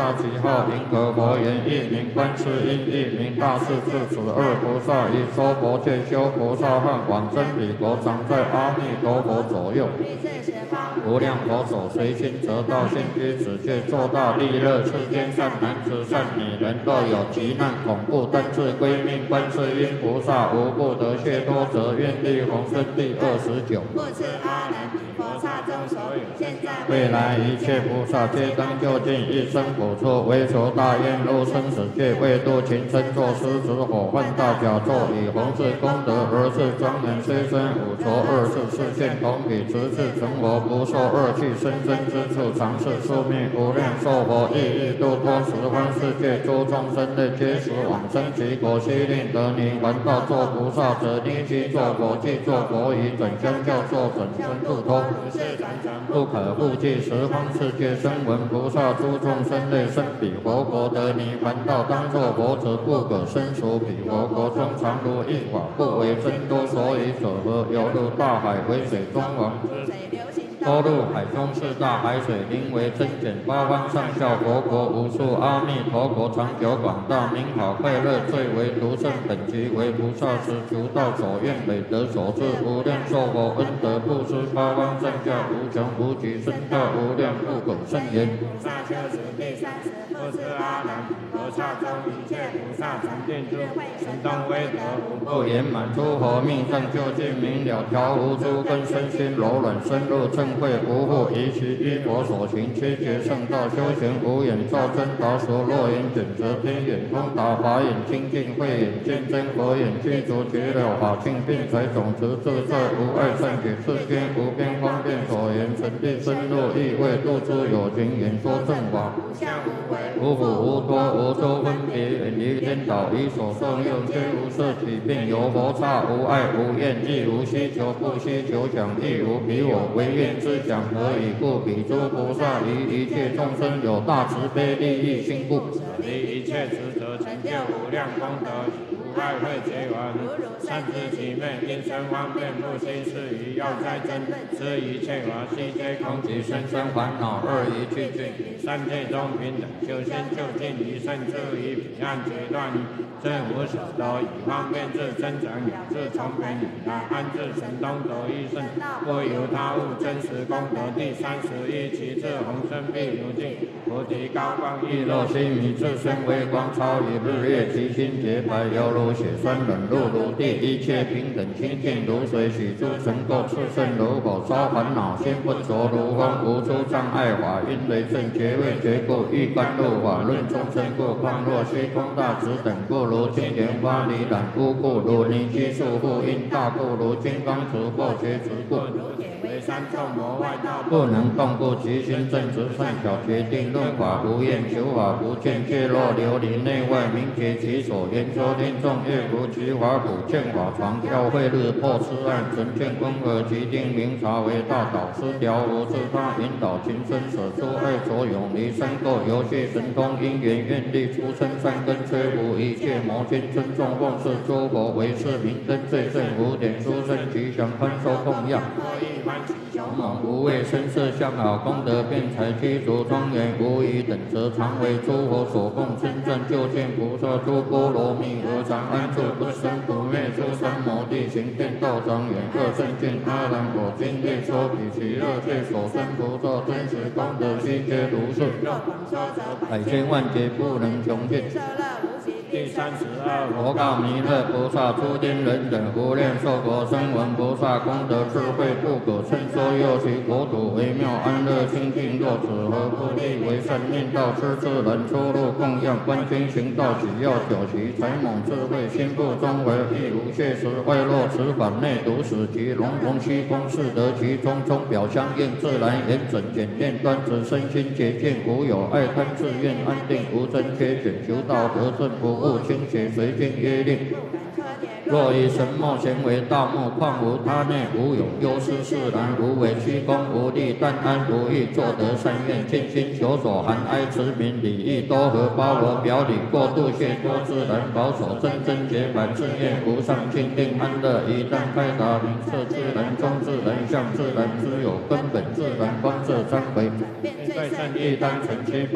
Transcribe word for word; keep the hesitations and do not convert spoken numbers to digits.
萨，其号银河佛言，一名观世音，一名大势至此二菩萨，以娑婆界修菩萨和往生彼国，常在阿弥陀佛左右。无量佛手随心得道，现居此界，作大利乐，世间善男子、善女人，若有急难恐怖，但自归命观世音菩萨，无不得解脱者，愿力宏生第二十九。不知阿难比佛刹中所有，现在未来一切菩萨，皆当就近一生补处，为求大愿，入生死界，为度群生，作狮子火犯大甲座，以弘誓功德而是庄严，虽生五浊二世，世现同体，直至成佛，不受恶趣生生之处，常是宿命无量寿佛，亦欲度脱十方世界诸众生类，皆使往生其果，悉令得泥还道作菩萨者，立即作佛，即作佛以准相教作准生度脱，不可复计十方世界声闻菩萨诸众生类，生彼佛国得泥还道，当作佛者，不可生属彼佛国中，常如一法，不为真多，所以者何？犹如大海为水中王，多入海中四大海水，名为真简，八方上下佛国无数，阿弥陀国长久广大，名好快乐，最为独胜，本集为菩萨时，求道所愿，累得所至，无量寿佛恩德布施，八方上下无穷无极，深大无量，不可胜言。菩萨修持第三十，不知阿难比佛刹中一切菩萨常定智慧，神通威德无不圆满，诸佛命正究竟明了，调无诸根，身心柔软，深入正慧，无复疑其依佛所行，七劫圣道修行，无眼照真达所，若眼卷则天眼通达，法眼清净，慧眼见真，佛眼具足绝了法性，并财种子自在，无碍善解，世间无边方便所言，神地深入意味，度诸有情，演说正法，无相无为，无苦无多，无周分别，远离颠倒，以所受用，虽无色起，并有佛刹，无爱无厌，亦无希求，不希求想，亦无彼我唯愿之想，何以故？彼诸菩萨于一切众生有大慈悲利益心故，离一切执着，成就无量功德，无爱慧结完，善知其昧，因生方便不心是于要哉真，知一切法悉皆空，即生生烦恼二一去尽，三界中平等，修心就近于圣智，于彼岸决断，正无所得，以方便智增长，养智从别以来，安智神通得一胜，不由他物，真实功德第三十一，其智宏生必如镜，菩提高光亦若须弥，自身微光超于日月，其心洁白，犹如血栓，冷入如地，一切平等清净如水，许诸尘垢炽盛如火，烧烦恼心不着如风，无诸障碍法，因雷震觉位觉故，欲甘露法论众生故，况若虚空大直等故，如金莲花离染污故，如泥积束缚因大故，如金刚持或觉执故，为三众魔外道不能动故，其心正直善巧，决定论法无厌，求法不见，皆若琉璃内外，明觉其所言说听众，越无其法普见法床，教会日破痴暗，纯见温和，其定明察为大导师，调无自他引导情深，舍诸爱所永离生垢，游戏神通因缘愿力出生三根，摧伏一切魔心，尊重奉事诸佛为是明灯，最胜无点殊胜吉祥宽收供养，勇猛无畏，身色相好，功德辩才，具足庄严，无疑等则常为诸佛所供，称赞究竟菩萨诸波罗蜜，何常安住不生不灭，诸三摩地行遍道庄严，各圣见阿难我今列说，彼其乐界所生菩萨真实功德悉皆如是，百千万劫不能穷尽。第三十二，佛告弥勒菩萨：诸天人等无量寿佛声闻菩萨功德智慧不可称说，又其国土微妙安乐清净，若此何不立为善念道，施自然出入供养，观经行道，只要九其才猛智慧，心不中为亦无谢时，外落此法内独使其龙龙虚空是得其中，中表相应，自然严整简练，端直身心洁净，无有爱贪自愿，安定无真缺卷，求道得正不误清洁，随经约令。若以神墨咸为道目，况无他内，无有忧思释然，无为虚空，无力但安无欲，作得善愿，尽心求所含哀慈悯礼义多和，包罗表里，过度谢脱自然，保守真真洁白，自愿无上清净安乐，一旦开达明彻自然中自然相自然之有根本自然光色彰为，最胜一单纯其